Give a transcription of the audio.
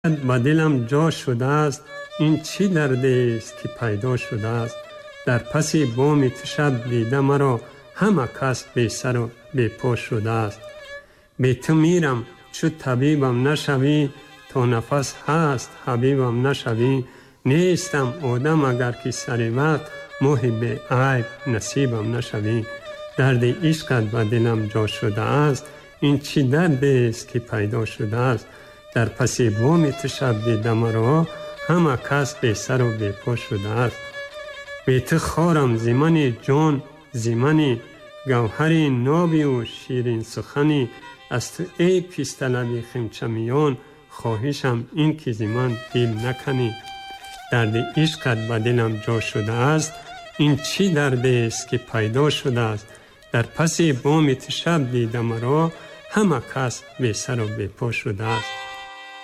با دلم جا شده است، این چی درد است که پیدا شده است. در پس بام تو شب دیده مرا، همه کس بی سر و بی پا شده است. بی تو میرم چو طبیبم نشوی، تا نفس هست حبیبم نشوی. نیستم آدم اگر که سر وقت، ماه بی عیب نصیبم نشوی. درد عشقت با دلم جا شده است، این چی درد است که پیدا شده است. در پس بام تو شب دیده مرا، همه کس بی سر و بی پا شده است. بی تو خارم زمن جان زمنی، گوهر نابی و شیرین سخنی. از تو ای پیسته لبی خمچمیان، خواهشم این که زمن دل نکنی. درد عشقت با دلم جا شده است، این چی درد است که پیدا شده است. در پس بام تو شب دیده مرا، همه کس بی سر و بی پا شده است.